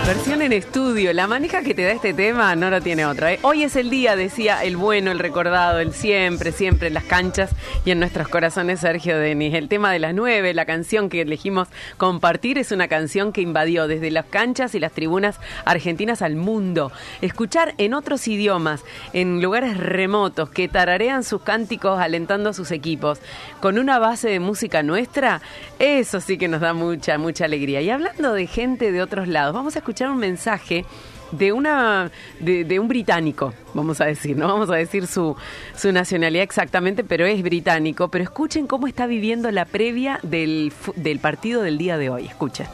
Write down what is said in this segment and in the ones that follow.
Versión en estudio, la manija que te da este tema no lo tiene otra, ¿eh? Hoy es el día, decía el bueno, el recordado, el siempre, siempre en las canchas y en nuestros corazones, Sergio Denis. El tema de las 9, la canción que elegimos compartir, es una canción que invadió desde las canchas y las tribunas argentinas al mundo. Escuchar en otros idiomas, en lugares remotos, que tararean sus cánticos alentando a sus equipos, con una base de música nuestra, eso sí que nos da mucha, mucha alegría. Y hablando de gente de otros lados, vamos a escuchar un mensaje de un británico, vamos a decir, no vamos a decir su nacionalidad exactamente, pero es británico. Pero escuchen cómo está viviendo la previa del partido del día de hoy. Escuchen.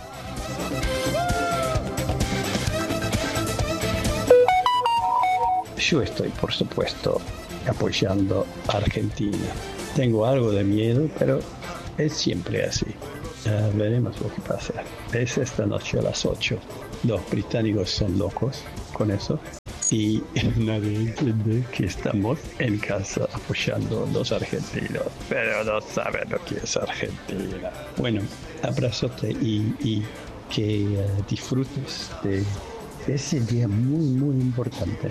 Yo estoy, por supuesto, apoyando a Argentina. Tengo algo de miedo, pero es siempre así. Veremos lo que pasa. Es esta noche a las 8. Los británicos son locos con eso y nadie entiende que estamos en casa apoyando a los argentinos, pero no saben lo que es Argentina. Bueno, abrazote y que disfrutes de ese día muy, muy importante.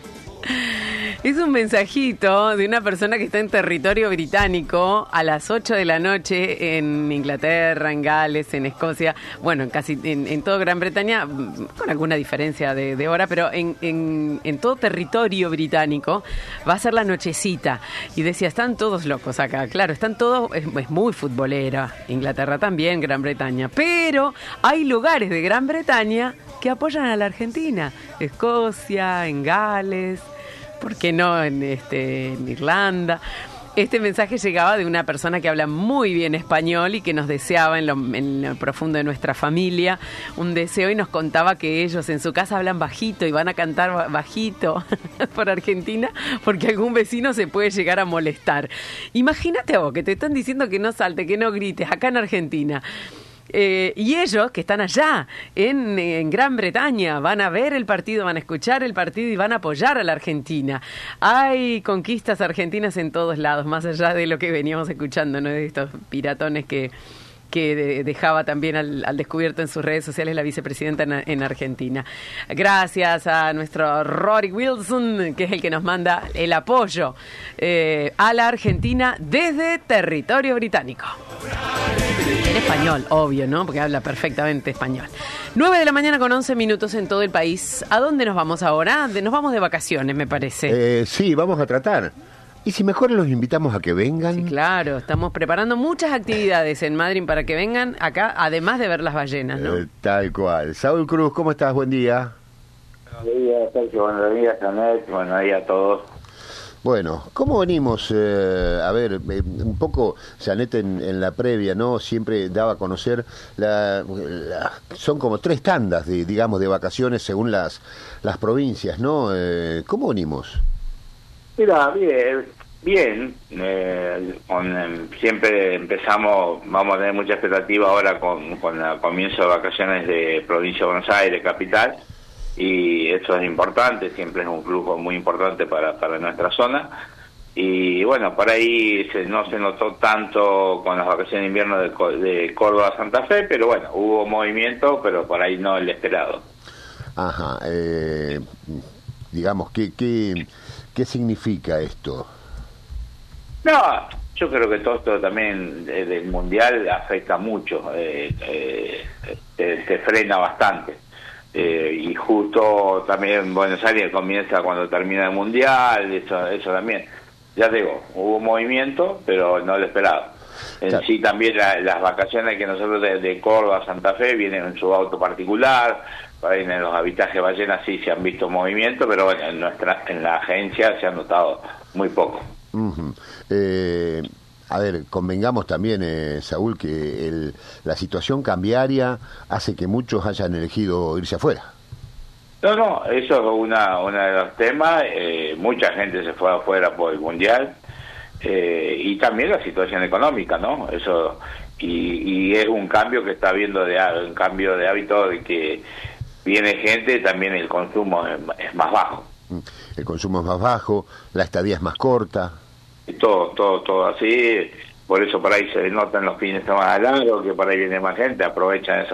Es un mensajito de una persona que está en territorio británico a las 8 de la noche en Inglaterra, en Gales, en Escocia, bueno, en todo Gran Bretaña, con alguna diferencia de hora, pero en todo territorio británico va a ser la nochecita. Y decía, están todos locos acá, claro, están todos, es muy futbolera, Inglaterra también, Gran Bretaña, pero hay lugares de Gran Bretaña que apoyan a la Argentina, Escocia, en Gales, ¿por qué no en Irlanda? Este mensaje llegaba de una persona que habla muy bien español y que nos deseaba en lo profundo de nuestra familia un deseo, y nos contaba que ellos en su casa hablan bajito y van a cantar bajito por Argentina porque algún vecino se puede llegar a molestar. Imagínate a vos que te están diciendo que no salte, que no grites acá en Argentina. Y ellos que están allá en Gran Bretaña van a ver el partido, van a escuchar el partido y van a apoyar a la Argentina. Hay conquistas argentinas en todos lados, más allá de lo que veníamos escuchando, ¿no? De estos piratones que dejaba también al descubierto en sus redes sociales la vicepresidenta en Argentina. Gracias a nuestro Rory Wilson, que es el que nos manda el apoyo a la Argentina desde territorio británico. En español, obvio, ¿no? Porque habla perfectamente español. 9 de la mañana con 11 minutos en todo el país. ¿A dónde nos vamos ahora? Nos vamos de vacaciones, me parece. Sí, vamos a tratar. ¿Y si mejor los invitamos a que vengan? Sí, claro, estamos preparando muchas actividades en Madrid para que vengan acá, además de ver las ballenas, ¿no? Tal cual. Saúl Cruz, ¿cómo estás? Buen día. Buenos días, Sergio. Buenos días, Janet. Buenos días a todos. Bueno, ¿cómo venimos? A ver, un poco, Janet en la previa, ¿no? Siempre daba a conocer, son como 3 tandas, digamos, de vacaciones según las provincias, ¿no? ¿Cómo venimos? Mira, bien. Siempre empezamos, vamos a tener mucha expectativa ahora con el comienzo de vacaciones de Provincia de Buenos Aires, capital. Y eso es importante, siempre es un flujo muy importante para nuestra zona. Y bueno, por ahí no se notó tanto con las vacaciones de invierno de Córdoba a Santa Fe, pero bueno, hubo movimiento, pero por ahí no el esperado. Ajá, digamos, ¿qué significa esto? No, yo creo que todo esto también del Mundial afecta mucho, te frena bastante. Y justo también Buenos Aires comienza cuando termina el Mundial, eso también. Ya digo, hubo movimiento, pero no lo esperaba. En sí también las vacaciones que nosotros de Córdoba a Santa Fe vienen en su auto particular, por ahí en los habitajes ballenas sí se han visto movimiento, pero bueno, en la agencia se ha notado muy poco. Uh-huh. A ver, convengamos también, Saúl, que la situación cambiaria hace que muchos hayan elegido irse afuera. No, eso es uno de los temas. Mucha gente se fue afuera por el Mundial, y también la situación económica, ¿no? Eso y es un cambio que está habiendo, un cambio de hábito, de que viene gente, también el consumo es más bajo. El consumo es más bajo, la estadía es más corta. Todo así, por eso por ahí se notan los fines de semana largos, que por ahí viene más gente, aprovechan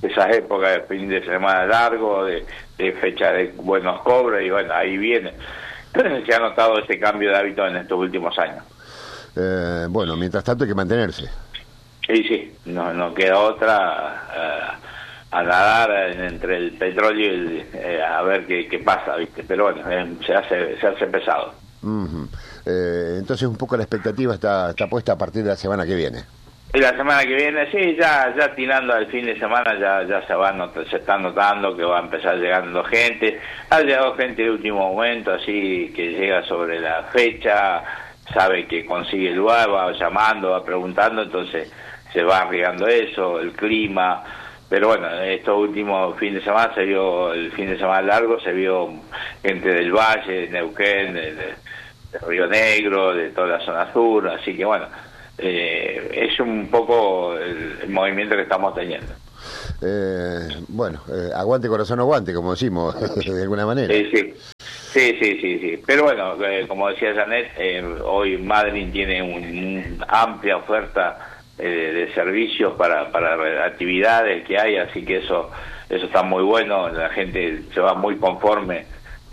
esas épocas de fin de semana largo, de fecha de buenos cobros, y bueno, ahí viene. Se ha notado ese cambio de hábito en estos últimos años. Bueno, mientras tanto hay que mantenerse. Y sí, no queda otra, a nadar entre el petróleo y a ver qué pasa, ¿viste? Pero bueno, se hace pesado. Uh-huh. Entonces un poco la expectativa está puesta a partir de la semana que viene. Y la semana que viene, sí, ya tirando al fin de semana ya se está notando que va a empezar llegando gente. Ha llegado gente de último momento, así que llega sobre la fecha, sabe que consigue el lugar, va llamando, va preguntando, entonces se va arriesgando eso, el clima. Pero bueno, estos últimos fin de semana el fin de semana largo, se vio gente del Valle, de Neuquén, de Río Negro, de toda la zona sur, así que bueno, es un poco el movimiento que estamos teniendo. Bueno, aguante corazón, aguante, como decimos, de alguna manera. Sí. Pero bueno, como decía Janet, hoy Madryn tiene una amplia oferta de servicios para actividades que hay, así que eso está muy bueno, la gente se va muy conforme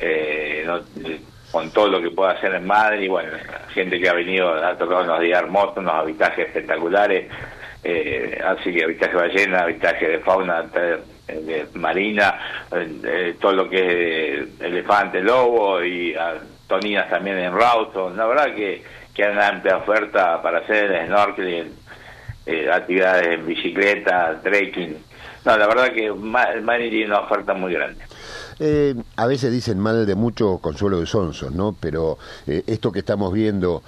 con todo lo que puede hacer en Madryn. Y bueno, la gente que ha venido ha tocado unos días hermosos, unos avistajes espectaculares, así que avistaje ballena, avistaje de fauna de marina, todo lo que es elefante, lobo y toninas también en Rawson. La verdad que hay una amplia oferta para hacer snorkeling, actividades en bicicleta, trekking. No, la verdad que Madryn tiene una oferta muy grande. A veces dicen mal de mucho consuelo de sonsos, ¿no? Pero esto que estamos viendo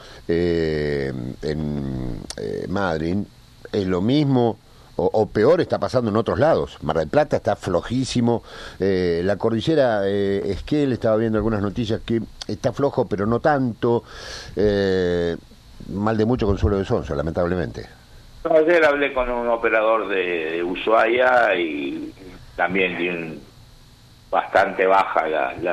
en Madryn es lo mismo o peor está pasando en otros lados. Mar del Plata está flojísimo, la cordillera Esquel, estaba viendo algunas noticias que está flojo, pero no tanto. Mal de mucho consuelo de sonsos, lamentablemente. Ayer hablé con un operador de Ushuaia y también tiene bastante baja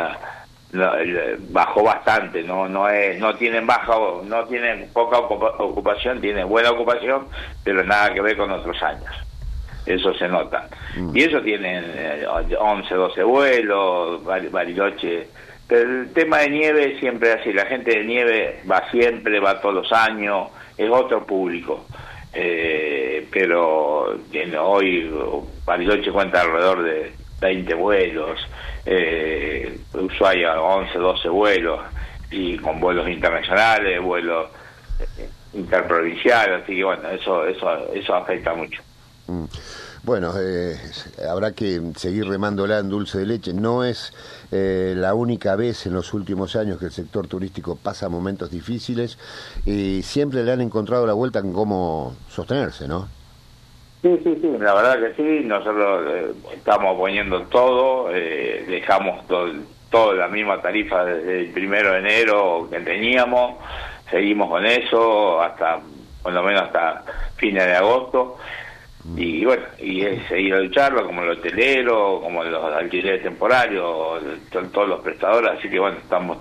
bajó bastante, no tienen poca ocupación, tienen buena ocupación, pero nada que ver con otros años, eso se nota. Y eso tienen 11, 12 vuelos, Bariloche. Pero el tema de nieve siempre es así, la gente de nieve va siempre, va todos los años, es otro público. Pero hoy Bariloche cuenta alrededor de 20 vuelos, Ushuaia 11, 12 vuelos, y con vuelos internacionales, vuelos interprovinciales, así que bueno, eso afecta mucho. Bueno, habrá que seguir remándola en dulce de leche. No es la única vez en los últimos años que el sector turístico pasa momentos difíciles y siempre le han encontrado la vuelta en cómo sostenerse, ¿no? Sí, la verdad que sí, nosotros estamos poniendo todo, dejamos todo la misma tarifa desde el 1 de enero que teníamos, seguimos con eso por lo menos hasta fines de agosto. Y bueno, y es seguir a lucharlo, como el hotelero, como los alquileres temporarios, todos los prestadores, así que bueno, estamos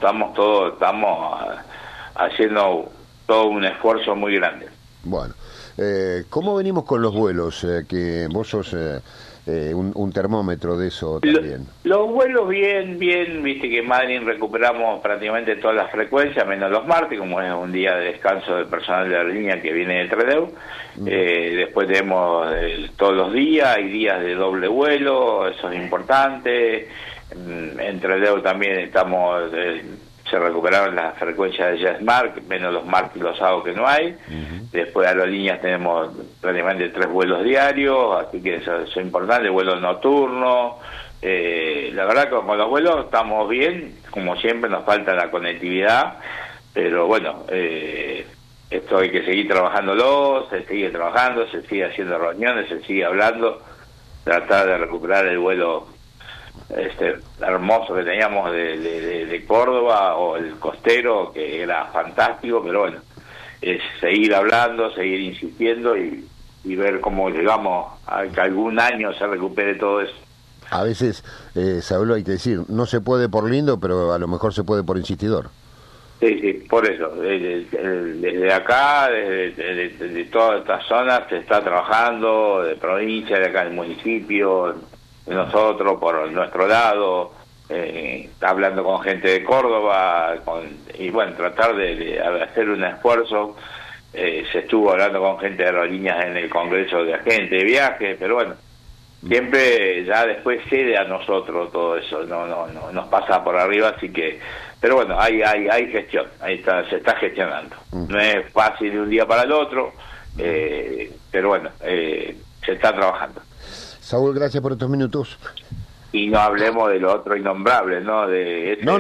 haciendo todo un esfuerzo muy grande. Bueno, ¿cómo venimos con los vuelos? Que vos sos un termómetro de eso también. Los vuelos bien, viste que en Madryn recuperamos prácticamente todas las frecuencias, menos los martes, como es un día de descanso del personal de la línea que viene de Trelew. Después tenemos todos los días, hay días de doble vuelo, eso es importante. En Trelew también se recuperaron las frecuencias de JetSmart, menos los martes y los sábados que no hay. Después a Aerolíneas tenemos prácticamente 3 vuelos diarios, así que eso es importante, vuelos nocturnos. La verdad que con los vuelos estamos bien, como siempre nos falta la conectividad, pero bueno, esto hay que seguir trabajándolo, se sigue trabajando, se sigue haciendo reuniones, se sigue hablando, tratar de recuperar el vuelo hermoso que teníamos de Córdoba, o el costero, que era fantástico, pero bueno, es seguir hablando, seguir insistiendo y ver cómo llegamos a que algún año se recupere todo eso. A veces, Saulo, hay que decir, no se puede por lindo, pero a lo mejor se puede por insistidor. Sí, por eso. Desde acá, desde todas estas zonas, se está trabajando, de provincia, de acá del municipio, de nosotros, por nuestro lado, hablando con gente de Córdoba, y bueno, tratar de hacer un esfuerzo. Se estuvo hablando con gente de aerolíneas en el Congreso de Agentes de Viajes, pero bueno, siempre ya después cede a nosotros todo eso, no nos pasa por arriba, así que, pero bueno, hay gestión, se está gestionando. No es fácil de un día para el otro, pero bueno, se está trabajando. Saúl, gracias por estos minutos. Y no hablemos de lo otro innombrable, ¿no? De ese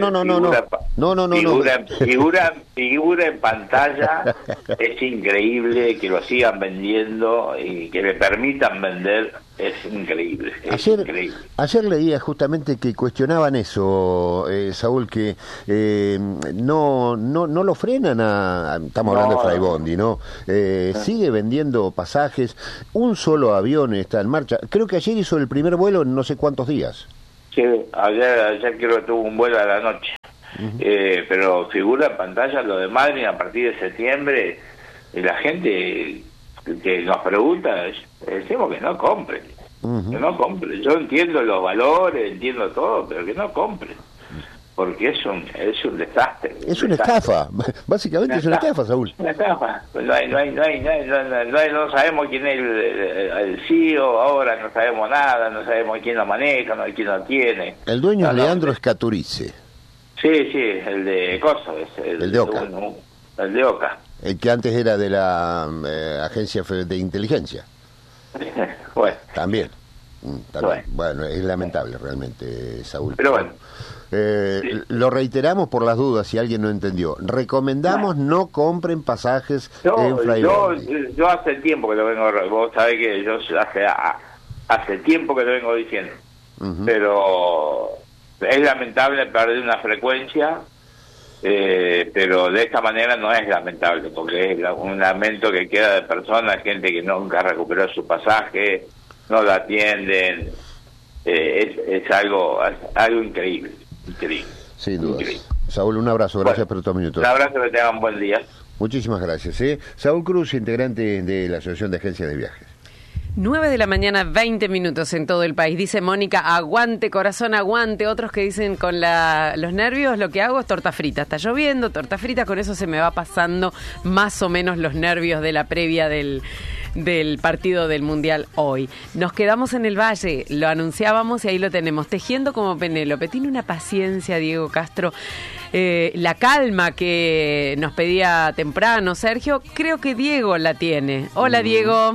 figura en pantalla. Es increíble que lo sigan vendiendo y que le permitan vender. Es increíble. Ayer leía justamente que cuestionaban eso, Saúl, que no lo frenan estamos hablando de Fray Bondi, ¿no? Sigue vendiendo pasajes, un solo avión está en marcha. Creo que ayer hizo el primer vuelo en no sé cuántos días. Sí, ayer creo que tuvo un vuelo a la noche. Pero figura en pantalla lo de Madrid a partir de septiembre, y la gente que nos pregunta, decimos que no compren, que no compren. Yo entiendo los valores, entiendo todo, pero que no compren, porque es un desastre. Es una estafa, básicamente es una estafa, Saúl. Una estafa. No sabemos quién es el CEO ahora, no sabemos nada, no sabemos quién lo maneja, quién lo tiene. El dueño es Leandro Escaturice. Sí, el de Coso, el de Oca. El de Oca. El que antes era de la agencia de inteligencia. Bueno. También. Bueno, es lamentable realmente, Saúl. Pero bueno. Sí. Lo reiteramos por las dudas, si alguien no entendió. Recomendamos no compren pasajes en Fray Bondi. Yo hace tiempo que lo vengo, vos sabés que yo hace tiempo que lo vengo diciendo. Pero es lamentable perder una frecuencia, pero de esta manera no es lamentable, porque es un lamento que queda de personas, gente que nunca recuperó su pasaje, no lo atienden. Es algo increíble. Sin duda. Saúl, un abrazo, gracias por estos minutos. Un abrazo, que tengan un buen día. Muchísimas gracias. Saúl Cruz, integrante de la Asociación de Agencias de Viajes. 9 de la mañana, 20 minutos en todo el país. Dice Mónica, aguante, corazón, aguante. Otros que dicen con los nervios, lo que hago es torta frita. Está lloviendo, torta frita, con eso se me va pasando más o menos los nervios de la previa del partido del Mundial hoy. Nos quedamos en el Valle, lo anunciábamos y ahí lo tenemos, tejiendo como Penélope. Tiene una paciencia, Diego Castro, la calma que nos pedía temprano Sergio, creo que Diego la tiene. Hola, Diego.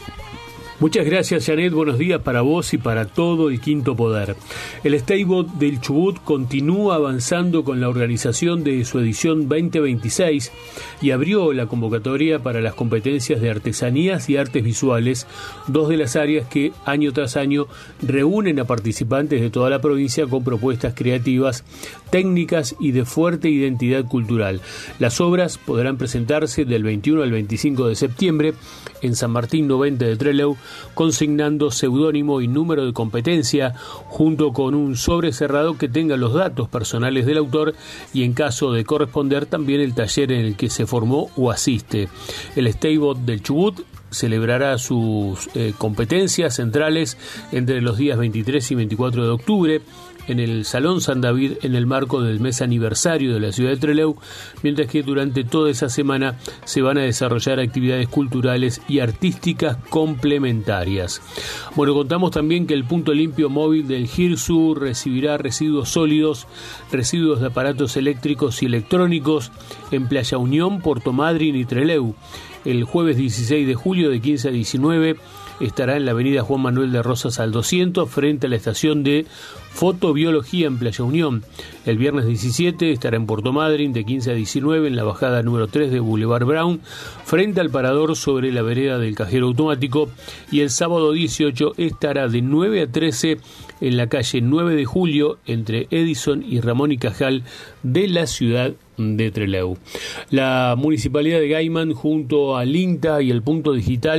Muchas gracias, Janet. Buenos días para vos y para todo el Quinto Poder. El Steamboat del Chubut continúa avanzando con la organización de su edición 2026 y abrió la convocatoria para las competencias de artesanías y artes visuales, dos de las áreas que año tras año reúnen a participantes de toda la provincia con propuestas creativas, técnicas y de fuerte identidad cultural. Las obras podrán presentarse del 21 al 25 de septiembre en San Martín 90 de Trelew, consignando seudónimo y número de competencia junto con un sobre cerrado que tenga los datos personales del autor y, en caso de corresponder, también el taller en el que se formó o asiste. El Steamboat del Chubut celebrará sus competencias centrales entre los días 23 y 24 de octubre en el Salón San David, en el marco del mes aniversario de la ciudad de Trelew, mientras que durante toda esa semana se van a desarrollar actividades culturales y artísticas complementarias. Bueno, contamos también que el punto limpio móvil del GIRSU recibirá residuos sólidos, residuos de aparatos eléctricos y electrónicos en Playa Unión, Puerto Madryn y Trelew. El jueves 16 de julio de 15 a 19 estará en la avenida Juan Manuel de Rosas al 200, frente a la estación de fotobiología en Playa Unión. El viernes 17 estará en Puerto Madryn de 15 a 19 en la bajada número 3 de Boulevard Brown, frente al parador sobre la vereda del cajero automático. Y el sábado 18 estará de 9 a 13 en la calle 9 de Julio, entre Edison y Ramón y Cajal de la ciudad de Trelew. La Municipalidad de Gaiman, junto al INTA y el Punto Digital,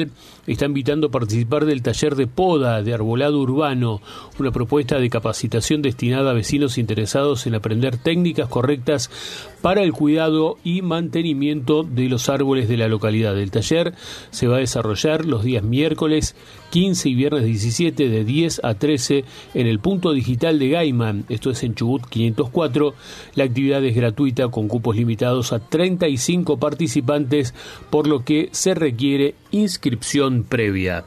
está invitando a participar del taller de poda de arbolado urbano, una propuesta de capacitación destinada a vecinos interesados en aprender técnicas correctas para el cuidado y mantenimiento de los árboles de la localidad. El taller se va a desarrollar los días miércoles 15 y viernes 17 de 10 a 13 en el punto digital de Gaiman, esto es en Chubut 504. La actividad es gratuita con cupos limitados a 35 participantes, por lo que se requiere inscripción previa.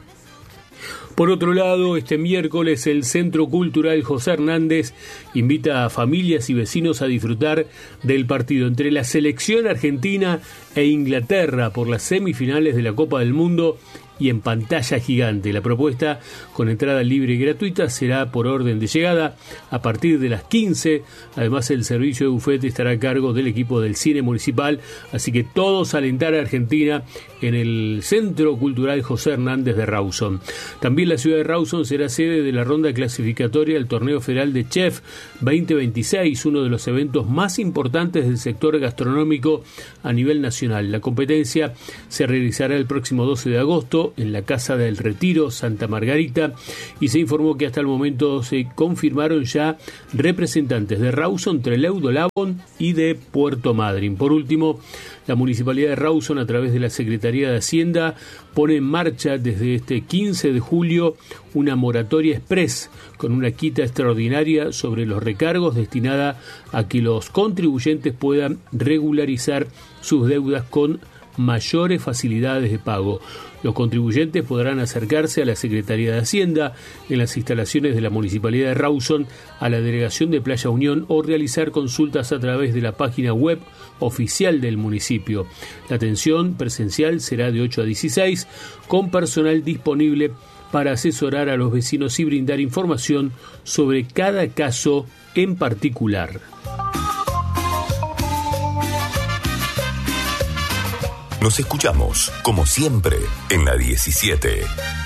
Por otro lado, este miércoles el Centro Cultural José Hernández invita a familias y vecinos a disfrutar del partido entre la selección argentina e Inglaterra por las semifinales de la Copa del Mundo y en pantalla gigante. La propuesta, con entrada libre y gratuita, será por orden de llegada a partir de las 15. Además, el servicio de bufete estará a cargo del equipo del cine municipal, así que todos a alentar a Argentina en el Centro Cultural José Hernández de Rawson. También la ciudad de Rawson será sede de la ronda clasificatoria del Torneo Federal de Chef 2026, uno de los eventos más importantes del sector gastronómico a nivel nacional. La competencia se realizará el próximo 12 de agosto en la Casa del Retiro, Santa Margarita, y se informó que hasta el momento se confirmaron ya representantes de Rawson, Trelew, Lavon y de Puerto Madryn. Por último, la Municipalidad de Rawson, a través de la Secretaría de Hacienda, pone en marcha desde este 15 de julio una moratoria express con una quita extraordinaria sobre los recargos destinada a que los contribuyentes puedan regularizar sus deudas con mayores facilidades de pago. Los contribuyentes podrán acercarse a la Secretaría de Hacienda en las instalaciones de la Municipalidad de Rawson, a la Delegación de Playa Unión, o realizar consultas a través de la página web oficial del municipio. La atención presencial será de 8 a 16, con personal disponible para asesorar a los vecinos y brindar información sobre cada caso en particular. Nos escuchamos, como siempre, en la 17.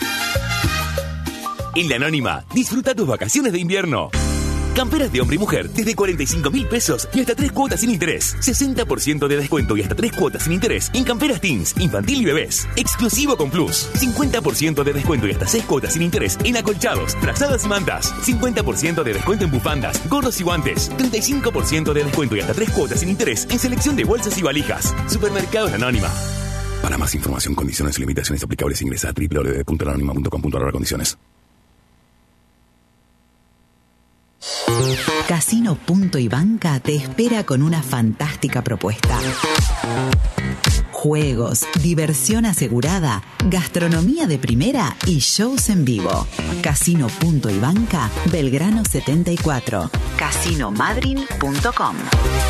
En La Anónima, disfruta tus vacaciones de invierno. Camperas de hombre y mujer desde 45.000 pesos y hasta 3 cuotas sin interés. 60% de descuento y hasta 3 cuotas sin interés en camperas teens, infantil y bebés. Exclusivo con Plus. 50% de descuento y hasta 6 cuotas sin interés en acolchados, frazadas y mantas. 50% de descuento en bufandas, gorros y guantes. 35% de descuento y hasta 3 cuotas sin interés en selección de bolsas y valijas. Supermercados La Anónima. Para más información, condiciones y limitaciones aplicables, ingresa a www.lanonima.com.ar/condiciones. Casino Punto y Banca te espera con una fantástica propuesta. Juegos, diversión asegurada, gastronomía de primera y shows en vivo. Casino Punto y Banca, Belgrano 74. Casinomadryn.com.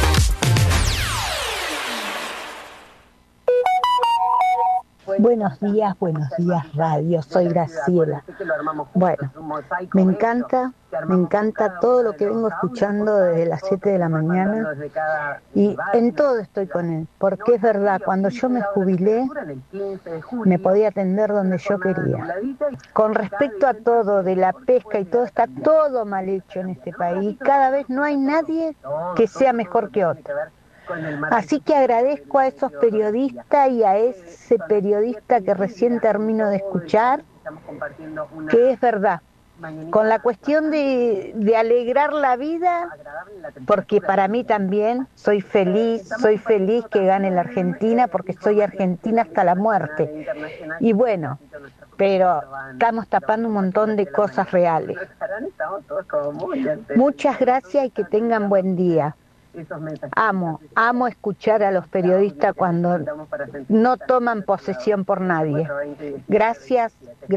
Buenos días radio, soy Graciela. Bueno, me encanta todo lo que vengo escuchando desde las 7 de la mañana y en todo estoy con él, porque es verdad, cuando yo me jubilé me podía atender donde yo quería. Con respecto a todo de la pesca y todo, está todo mal hecho en este país, cada vez no hay nadie que sea mejor que otro. Así que agradezco a esos periodistas y a ese periodista que recién termino de escuchar, que es verdad, con la cuestión de alegrar la vida, porque para mí también soy feliz que gane la Argentina, porque soy argentina hasta la muerte. Y bueno, pero estamos tapando un montón de cosas reales. Muchas gracias y que tengan buen día. Amo escuchar a los periodistas cuando no toman posesión por nadie. Gracias.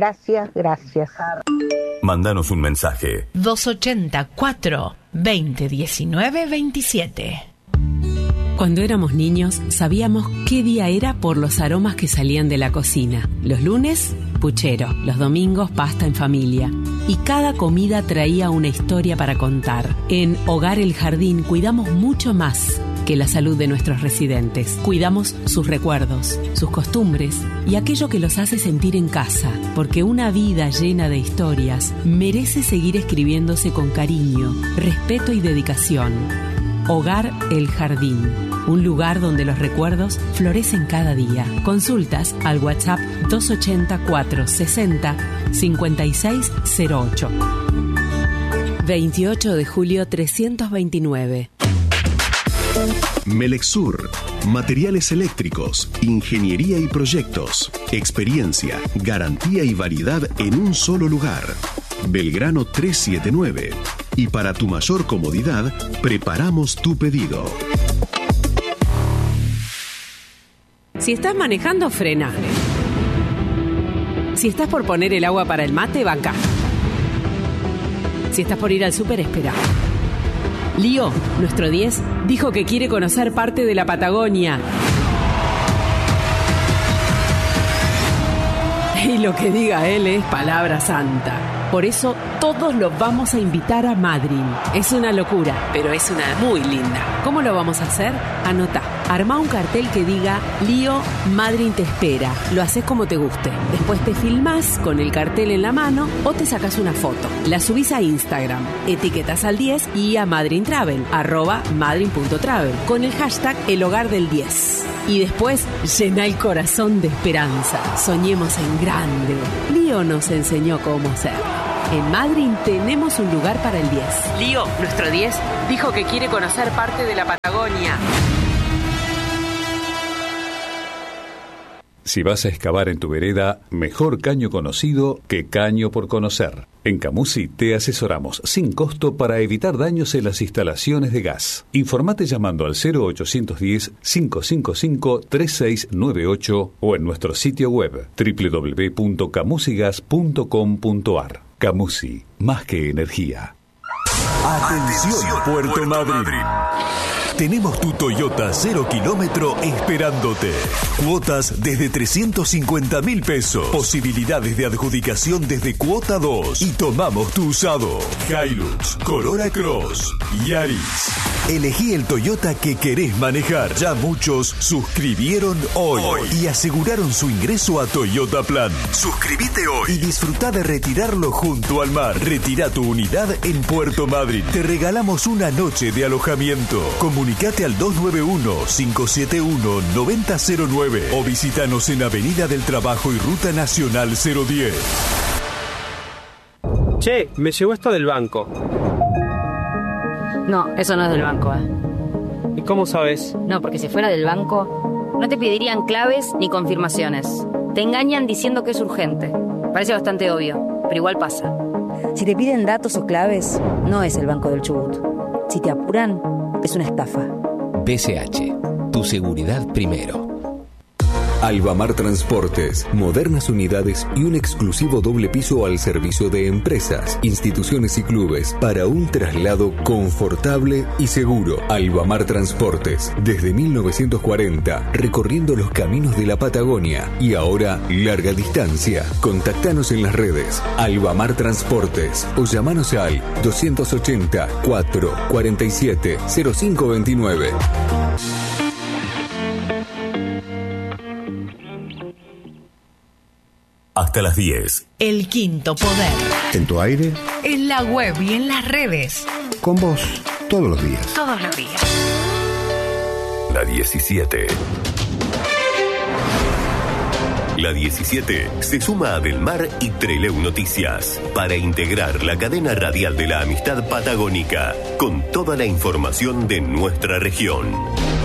Mándanos un mensaje. 284 2019 27. Cuando éramos niños, sabíamos qué día era por los aromas que salían de la cocina. Los lunes, puchero. Los domingos, pasta en familia. Y cada comida traía una historia para contar. En Hogar El Jardín cuidamos mucho más que la salud de nuestros residentes. Cuidamos sus recuerdos, sus costumbres y aquello que los hace sentir en casa. Porque una vida llena de historias merece seguir escribiéndose con cariño, respeto y dedicación. Hogar El Jardín, un lugar donde los recuerdos florecen cada día. Consultas al WhatsApp 284 60 5608. 28 de julio 329. Melexur, materiales eléctricos, ingeniería y proyectos, experiencia, garantía y variedad en un solo lugar. Belgrano 379. Y para tu mayor comodidad, preparamos tu pedido. Si estás manejando, frena. Si estás por poner el agua para el mate, banca. Si estás por ir al súper, espera. Lío, nuestro 10, dijo que quiere conocer parte de la Patagonia. Y lo que diga él es palabra santa. Por eso todos los vamos a invitar a Madryn. Es una locura, pero es una muy linda. ¿Cómo lo vamos a hacer? Anotá. Armá un cartel que diga Lío, Madryn te espera. Lo haces como te guste. Después te filmás con el cartel en la mano o te sacás una foto. La subís a Instagram. Etiquetás al 10 y a Madryn Travel, @madryn.travel, con el hashtag El Hogar del 10. Y después llená el corazón de esperanza. Soñemos en grande. Lío nos enseñó cómo hacerlo. En Madryn tenemos un lugar para el 10. Lío, nuestro 10, dijo que quiere conocer parte de la Patagonia. Si vas a excavar en tu vereda, mejor caño conocido que caño por conocer. En Camusi te asesoramos sin costo para evitar daños en las instalaciones de gas. Informate llamando al 0810-555-3698 o en nuestro sitio web www.camusigas.com.ar. Camusi, más que energía. Atención, Puerto Madryn. Tenemos tu Toyota 0 kilómetro esperándote. Cuotas desde 350.000 pesos. Posibilidades de adjudicación desde cuota 2. Y tomamos tu usado. Hilux, Corolla Cross, Yaris. Elegí el Toyota que querés manejar. Ya muchos suscribieron hoy y aseguraron su ingreso a Toyota Plan. Suscríbete hoy y disfruta de retirarlo junto al mar. Retira tu unidad en Puerto Madryn. Te regalamos una noche de alojamiento. Comunicate al 291-571-9009 o visítanos en Avenida del Trabajo y Ruta Nacional 010. Che, me llegó esto del banco. No, eso no es del banco, ¿Y cómo sabes? No, porque si fuera del banco, no te pedirían claves ni confirmaciones. Te engañan diciendo que es urgente. Parece bastante obvio, pero igual pasa. Si te piden datos o claves, no es el Banco del Chubut. Si te apuran, es una estafa. BCH, tu seguridad primero. Albamar Transportes, modernas unidades y un exclusivo doble piso al servicio de empresas, instituciones y clubes para un traslado confortable y seguro. Albamar Transportes, desde 1940, recorriendo los caminos de la Patagonia y ahora larga distancia. Contactanos en las redes Albamar Transportes o llamanos al 280 447 0529. Hasta las 10. El quinto poder. En tu aire. En la web y en las redes. Con vos, todos los días. Todos los días. La 17. La 17 se suma a Del Mar y Trelew Noticias para integrar la cadena radial de la amistad patagónica con toda la información de nuestra región.